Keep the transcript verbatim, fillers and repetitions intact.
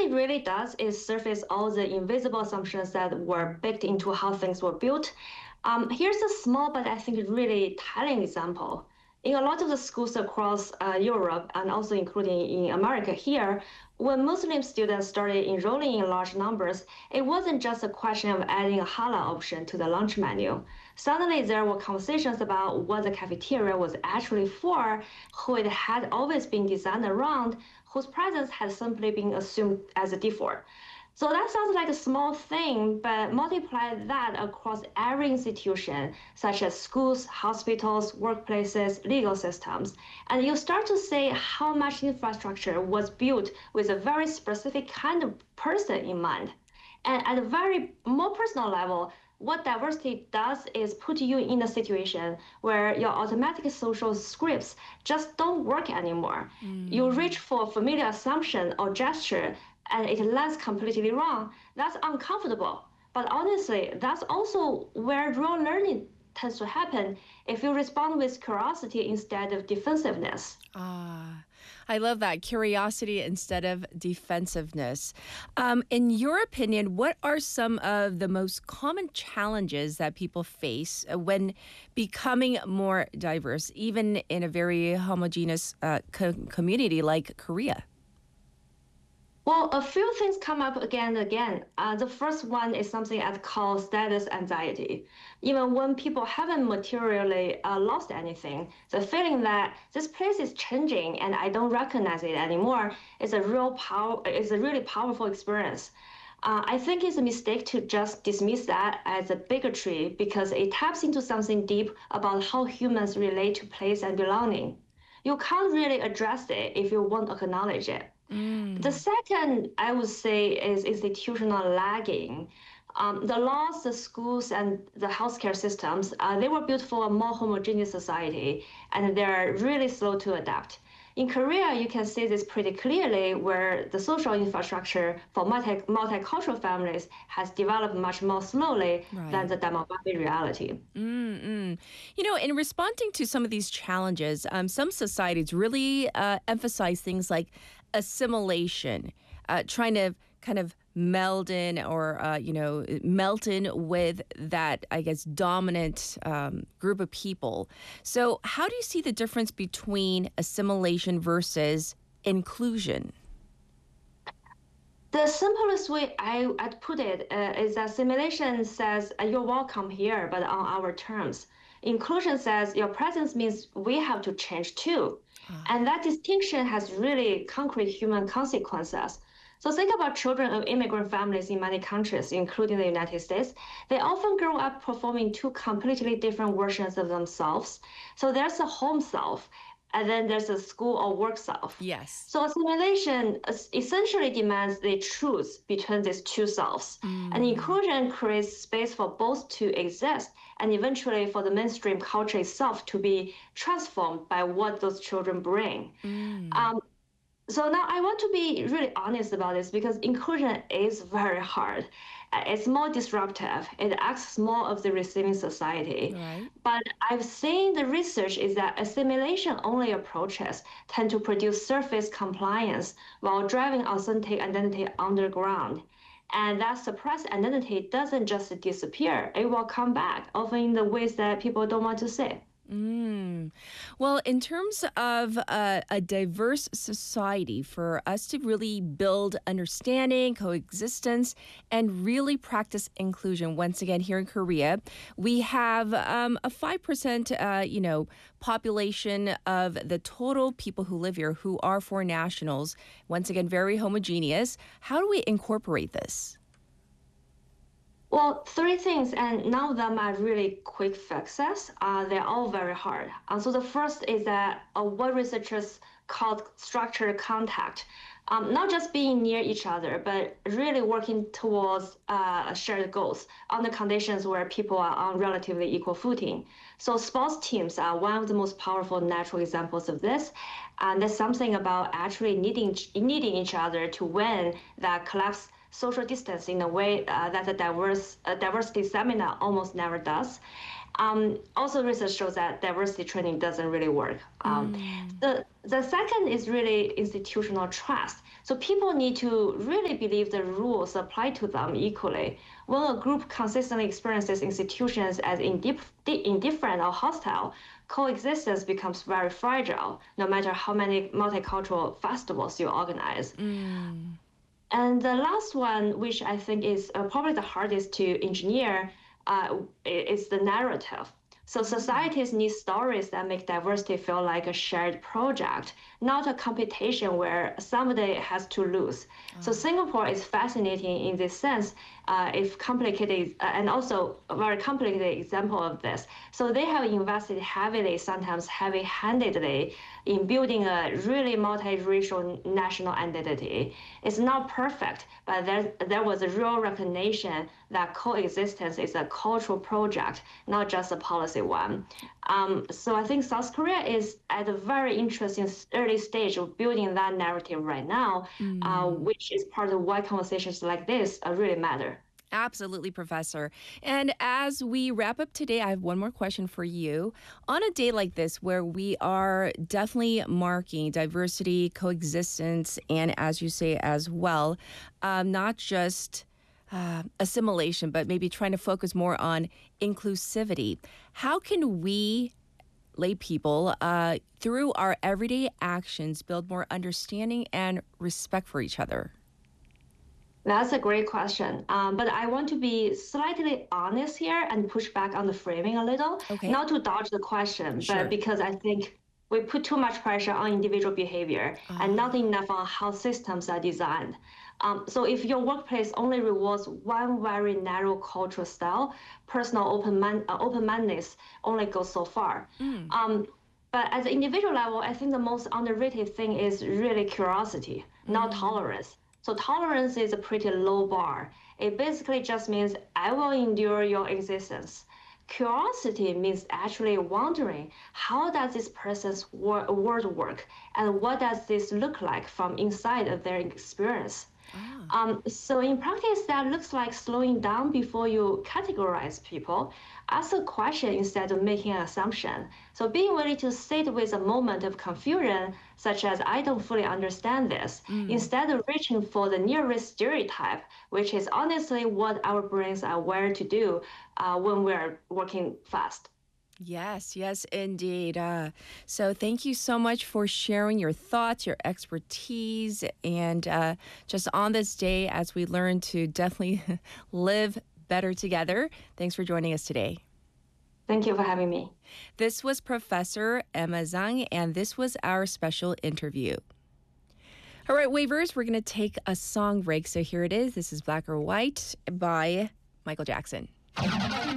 it really does is surface all the invisible assumptions that were baked into how things were built. Um, here's a small but I think really telling example. In a lot of the schools across uh, Europe and also including in America here, when Muslim students started enrolling in large numbers, it wasn't just a question of adding a halal option to the lunch menu. Suddenly, there were conversations about what the cafeteria was actually for, who it had always been designed around, whose presence had simply been assumed as a default. So that sounds like a small thing, but multiply that across every institution, such as schools, hospitals, workplaces, legal systems, and you start to see how much infrastructure was built with a very specific kind of person in mind. And at a very more personal level, what diversity does is put you in a situation where your automatic social scripts just don't work anymore. Mm. You reach for a familiar assumption or gesture and it lands completely wrong. That's uncomfortable. But honestly, that's also where real learning tends to happen if you respond with curiosity instead of defensiveness. Ah, I love that. Curiosity instead of defensiveness. Um, in your opinion, what are some of the most common challenges that people face when becoming more diverse, even in a very homogeneous uh, co- community like Korea? Well, a few things come up again and again. Uh, the first one is something I call status anxiety. Even when people haven't materially uh, lost anything, the feeling that this place is changing and I don't recognize it anymore is a real power. Is a really powerful experience. Uh, I think it's a mistake to just dismiss that as a bigotry because it taps into something deep about how humans relate to place and belonging. You can't really address it if you won't acknowledge it. Mm. The second, I would say, is institutional lagging. Um, the laws, the schools, and the healthcare systems, uh, they were built for a more homogeneous society, and they're really slow to adapt. In Korea, you can see this pretty clearly where the social infrastructure for multi multicultural families has developed much more slowly right. than the demographic reality. Mm-mm. You know, in responding to some of these challenges, um, some societies really uh, emphasize things like assimilation, uh, trying to kind of meld in or, uh, you know, melt in with that, I guess, dominant um, group of people. So how do you see the difference between assimilation versus inclusion? The simplest way I, I'd put it uh, is that assimilation says uh, you're welcome here, but on our terms. Inclusion says your presence means we have to change too. Uh. And that distinction has really concrete human consequences. So think about children of immigrant families in many countries, including the United States. They often grow up performing two completely different versions of themselves. So there's a home self, and then there's a school or work self. Yes. So assimilation essentially demands the truth between these two selves. Mm. And inclusion creates space for both to exist and eventually for the mainstream culture itself to be transformed by what those children bring. Mm. Um, So now I want to be really honest about this because inclusion is very hard. It's more disruptive. It asks more of the receiving society. Right. But I've seen the research is that assimilation-only approaches tend to produce surface compliance while driving authentic identity underground. And that suppressed identity doesn't just disappear. It will come back, often in the ways that people don't want to see. Mm. Well, in terms of uh, a diverse society, for us to really build understanding, coexistence, and really practice inclusion, once again, here in Korea, we have um, a five percent, uh, you know, population of the total people who live here who are foreign nationals. Once again, very homogeneous. How do we incorporate this? Well, three things, and none of them are really quick fixes. Uh, they're all very hard. Uh, so the first is that uh, what researchers called structured contact, um, not just being near each other, but really working towards uh, shared goals under conditions where people are on relatively equal footing. So sports teams are one of the most powerful natural examples of this. And there's something about actually needing needing each other to win that collapse social distance in a way uh, that a diverse uh, diversity seminar almost never does. Um, also, research shows that diversity training doesn't really work. Um, Mm. the, the second is really institutional trust. So people need to really believe the rules apply to them equally. When a group consistently experiences institutions as indif- indifferent or hostile, coexistence becomes very fragile, no matter how many multicultural festivals you organize. Mm. And the last one, which I think is uh, probably the hardest to engineer, uh, is the narrative. So societies need stories that make diversity feel like a shared project, not a competition where somebody has to lose. So Singapore is fascinating in this sense, uh, if complicated, uh, and also a very complicated example of this. So they have invested heavily, sometimes heavy-handedly, in building a really multiracial national identity. It's not perfect, but there, there was a real recognition that coexistence is a cultural project, not just a policy one. Um, so I think South Korea is at a very interesting early stage of building that narrative right now, uh, Mm. which is part of why conversations like this uh, really matter. Absolutely, Professor. And as we wrap up today, I have one more question for you. On a day like this, where we are definitely marking diversity, coexistence, and as you say as well, um, not just uh, assimilation, but maybe trying to focus more on inclusivity. How can we, lay people, uh, through our everyday actions, build more understanding and respect for each other? That's a great question. Um, but I want to be slightly honest here and push back on the framing a little, Okay, not to dodge the question, but sure. because I think we put too much pressure on individual behavior and not Ah, enough on how systems are designed. Um, so if your workplace only rewards one very narrow cultural style, personal open man, uh, open-mindedness only goes so far. mm, Um, but at the individual level, I think the most underrated thing is really curiosity, not mm. tolerance. So tolerance is a pretty low bar. It basically just means I will endure your existence. Curiosity means actually wondering how does this person's wor- world work and what does this look like from inside of their experience. Ah. Um, so in practice, that looks like slowing down before you categorize people. Ask a question instead of making an assumption. So being willing to sit with a moment of confusion, such as I don't fully understand this, Mm. instead of reaching for the nearest stereotype, which is honestly what our brains are wired to do uh, when we're working fast. Yes, yes, indeed. Uh, so, thank you so much for sharing your thoughts, your expertise, and uh, just on this day as we learn to definitely live better together. Thanks for joining us today. Thank you for having me. This was Professor Emma Zhang, and this was our special interview. All right, Wavers, we're going to take a song break. So, here it is. This is Black or White by Michael Jackson.